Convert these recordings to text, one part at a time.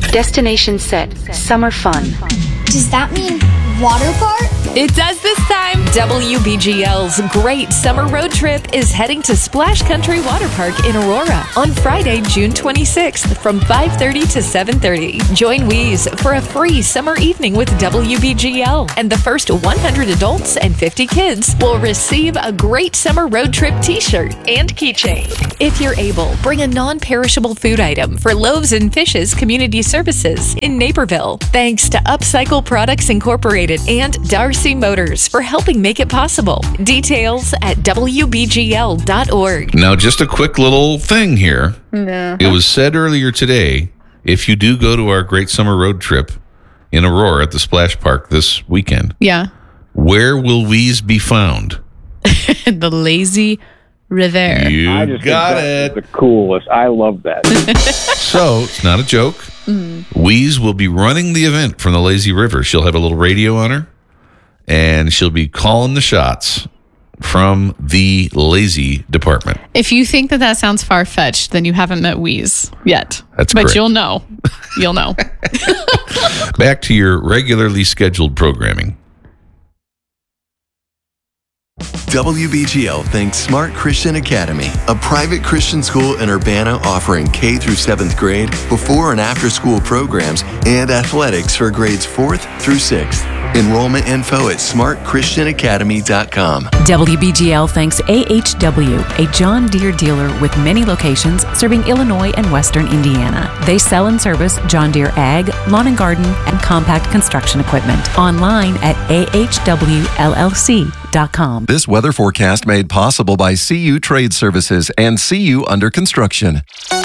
Destination set. Summer fun. Does that mean water park? It does this time. WBGL's Great Summer Road Trip is heading to Splash Country Water Park in Aurora on Friday, June 26th from 5:30 to 7:30. Join Wheeze for a free summer evening with WBGL, and the first 100 adults and 50 kids will receive a Great Summer Road Trip t-shirt and keychain. If you're able, bring a non-perishable food item for Loaves and Fishes Community Services in Naperville. Thanks to Upcycle Products Incorporated and Darcy Motors for helping make it possible. Details at WBGL.org. Now, just a quick little thing here. No. It was said earlier today, if you do go to our Great Summer Road Trip in Aurora at the Splash Park this weekend, Yeah. where will Wheeze be found? The Lazy River. You I just got think it. that's the coolest. I love that. So, it's not a joke. Wheeze will be running the event from the Lazy River. She'll have a little radio on her, and she'll be calling the shots from the Lazy department. If you think that sounds far-fetched, then you haven't met Wheeze yet. That's But correct. you'll know. You'll know. Back to your regularly scheduled programming. WBGL thanks Smart Christian Academy, a private Christian school in Urbana offering K through 7th grade, before and after school programs, and athletics for grades 4th through 6th. Enrollment info at smartchristianacademy.com. WBGL thanks AHW, a John Deere dealer with many locations serving Illinois and Western Indiana. They sell and service John Deere Ag, Lawn and Garden, and compact construction equipment. Online at ahwllc.com. This weather forecast made possible by CU Trade Services and CU Under Construction.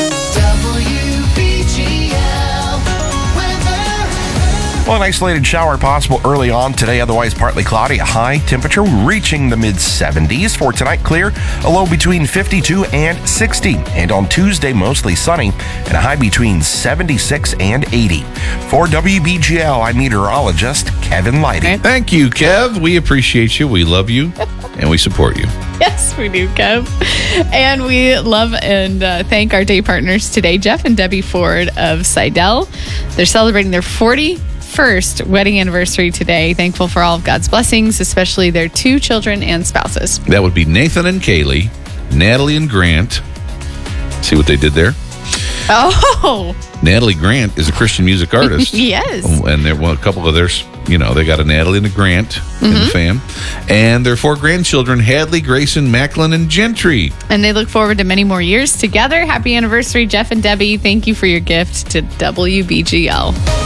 Well, an isolated shower possible early on today, otherwise partly cloudy. A high temperature reaching the mid-70s. For tonight, clear, a low between 52 and 60. And on Tuesday, mostly sunny, and a high between 76 and 80. For WBGL, I'm meteorologist Kevin Leidy. Thank you, Kev. We appreciate you. We love you, and we support you. Yes, we do, Kev. And we love and thank our day partners today, Jeff and Debbie Ford of Seidel. They're celebrating their 41st wedding anniversary today. Thankful for all of God's blessings, especially their 2 children and spouses. That would be Nathan and Kaylee, Natalie and Grant. See what they did there? Oh, Natalie Grant is a Christian music artist. yes. And they're a couple of theirs, they got a Natalie and a Grant in the fam. And their 4 grandchildren, Hadley, Grayson, Macklin, and Gentry. And they look forward to many more years together. Happy anniversary, Jeff and Debbie. Thank you for your gift to WBGL.